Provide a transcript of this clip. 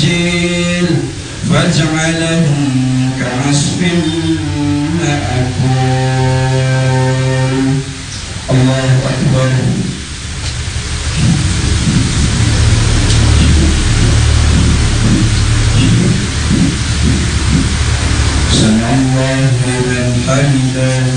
الإنجيل فاجعلهم كعصف مأكول. الله أكبر. سمع الله لمن حمده.